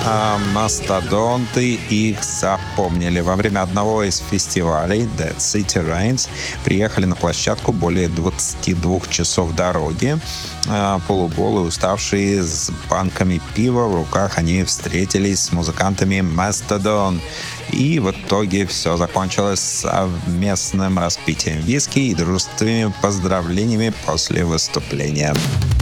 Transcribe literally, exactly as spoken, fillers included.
а мастодонты их запомнили. Во время одного из фестивалей Dead City Rains приехали на площадку более двадцати двух часов дороги. Полуголые, уставшие, с банками пива в руках, они встретились с музыкантами Mastodon. И в итоге все закончилось совместным распитием виски и дружественными поздравлениями после выступления.